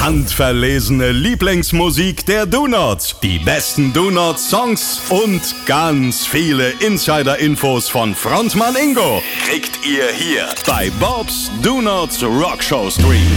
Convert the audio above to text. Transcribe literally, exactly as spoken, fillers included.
handverlesene Lieblingsmusik der Donuts, die besten Donut-Songs und ganz viele Insider-Infos von Frontmann Ingo kriegt ihr hier bei Bob's Donuts Rockshow Stream.